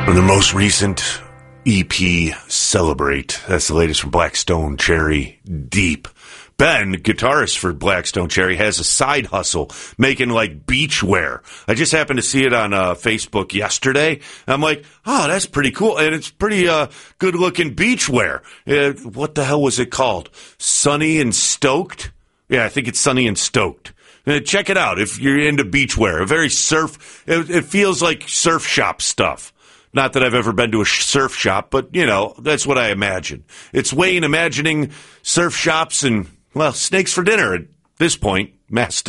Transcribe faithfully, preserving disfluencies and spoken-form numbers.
From the most recent E P, Celebrate. That's the latest from Black Stone Cherry Deep. Ben, guitarist for Black Stone Cherry, has a side hustle making like beachwear. I just happened to see it on uh, Facebook yesterday. I'm like, oh, that's pretty cool. And it's pretty uh, good looking beachwear. Uh, what the hell was it called? Sunny and Stoked? Yeah, I think it's Sunny and Stoked. Uh, check it out if you're into beachwear. A very surf, it, it feels like surf shop stuff. Not that I've ever been to a surf shop, but, you know, that's what I imagine. It's Wayne imagining surf shops and, well, snakes for dinner at this point. Mass